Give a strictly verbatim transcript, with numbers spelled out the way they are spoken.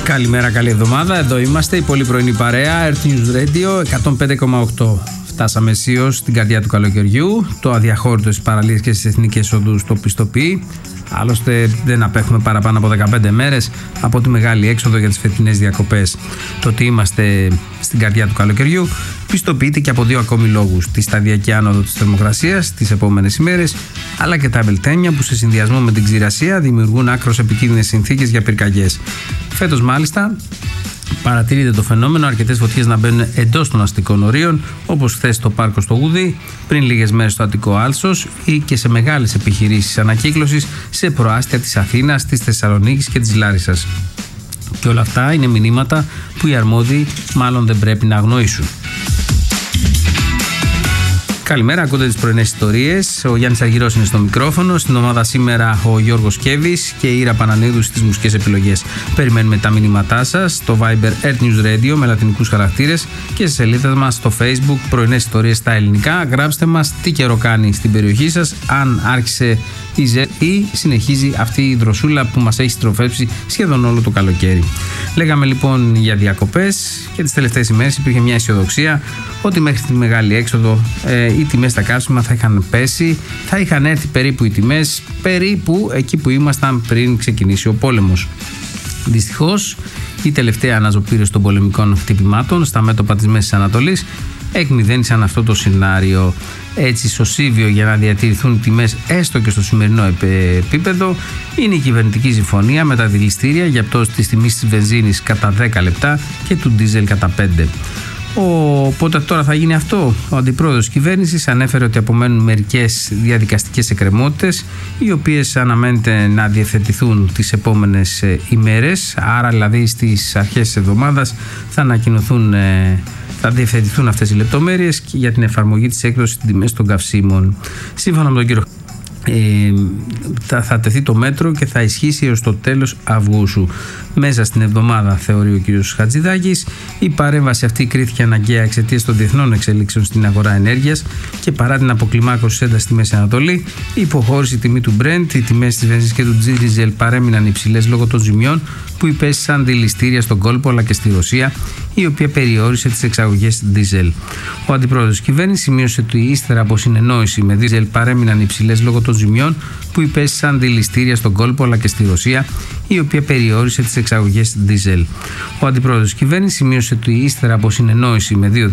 Καλημέρα, καλή εβδομάδα. Εδώ είμαστε, η πολύ πρωινή παρέα, Earth News Radio εκατόν πέντε κόμμα οκτώ. Φτάσαμε αισίως στην καρδιά του καλοκαιριού. Το αδιαχώρητο στις παραλίες και στις εθνικές οδούς το πιστοποιεί. Άλλωστε δεν απέχουμε παραπάνω από δεκαπέντε μέρες από τη μεγάλη έξοδο για τις φετινές διακοπές. Το ότι είμαστε στην καρδιά του καλοκαιριού πιστοποιείται και από δύο ακόμη λόγους: τη σταδιακή άνοδο της θερμοκρασίας τις επόμενες ημέρες, αλλά και τα βελτένια που σε συνδυασμό με την ξηρασία δημιουργούν άκρως επικίνδυνες συνθήκες για πυρκαγιές. Φέτος μάλιστα παρατηρείται το φαινόμενο αρκετές φωτιές να μπαίνουν εντός των αστικών ορίων, όπως χθες στο πάρκο στο Γουδί, πριν λίγες μέρες στο Αττικό Άλσος ή και σε μεγάλες επιχειρήσεις ανακύκλωσης σε προάστια της Αθήνας, της Θεσσαλονίκης και της Λάρισσας. Και όλα αυτά είναι μηνύματα που οι αρμόδιοι μάλλον δεν πρέπει να αγνοήσουν. Καλημέρα, ακούτε τις πρωινές ιστορίες. Ο Γιάννης Αργυρός είναι στο μικρόφωνο. Στην ομάδα σήμερα ο Γιώργος Κέβης και η Ήρα Πανανίδου στις μουσικές επιλογές. Περιμένουμε τα μηνύματά σας στο Viber Earth News Radio με λατινικούς χαρακτήρες και σε σελίδα μας στο Facebook πρωινές ιστορίες στα ελληνικά. Γράψτε μας τι καιρό κάνει στην περιοχή σας, αν άρχισε η ζέστη ή συνεχίζει αυτή η δροσούλα που μας έχει στροφέψει σχεδόν όλο το καλοκαίρι. Λέγαμε λοιπόν για διακοπές και τις τελευταίες ημέρες υπήρχε μια αισιοδοξία ότι μέχρι τη μεγάλη έξοδο ε, οι τιμές στα καύσιμα θα είχαν πέσει, θα είχαν έρθει περίπου οι τιμές περίπου εκεί που ήμασταν πριν ξεκινήσει ο πόλεμος. Δυστυχώς η τελευταία αναζωπήρωση των πολεμικών χτυπημάτων στα μέτωπα της Μέσης Ανατολής εκμηδένισαν αυτό το σενάριο. Έτσι, σωσίβιο για να διατηρηθούν οι τιμές έστω και στο σημερινό επίπεδο είναι η κυβερνητική συμφωνία με τα δηληστήρια για πτώση της τιμής της βενζίνης κατά δέκα λεπτά και του ντίζελ κατά πέντε. Οπότε τώρα θα γίνει αυτό. Ο αντιπρόεδρος της κυβέρνησης ανέφερε ότι απομένουν μερικές διαδικαστικές εκκρεμότητες, οι οποίες αναμένεται να διευθετηθούν τις επόμενες ημέρες. Άρα, δηλαδή, στις αρχές της εβδομάδας θα ανακοινωθούν, θα διευθετηθούν αυτές οι λεπτομέρειες για την εφαρμογή της έκδοσης της τιμής των καυσίμων. Σύμφωνα με τον κύριο Ε, θα, θα τεθεί το μέτρο και θα ισχύσει έως το τέλος Αυγούστου. Μέσα στην εβδομάδα, θεωρεί ο κ. Χατζηδάκης, η παρέμβαση αυτή κρίθηκε αναγκαία εξαιτίας των διεθνών εξελίξεων στην αγορά ενέργειας και παρά την αποκλιμάκωση της έντασης στη Μέση Ανατολή, η υποχώρηση τιμή του Brent, οι τιμές της βενζίνης και του ντίζελ παρέμειναν υψηλές λόγω των ζημιών που υπέστησαν δηληστήρια στον κόλπο αλλά και στη Ρωσία, η οποία περιόρισε τις εξαγωγές ντίζελ. Ο αντιπρόεδρος της κυβέρνησης σημείωσε ότι ύστερα από συνεννόηση με ντίζελ παρέμειναν υψηλές λόγω των ζημιών που υπέστησαν δηληστήρια στον κόλπο αλλά και στη Ρωσία, η οποία περιόρισε τις εξαγωγές ντίζελ. Ο αντιπρόεδρος της κυβέρνησης σημείωσε ότι ύστερα από συνεννόηση με δύο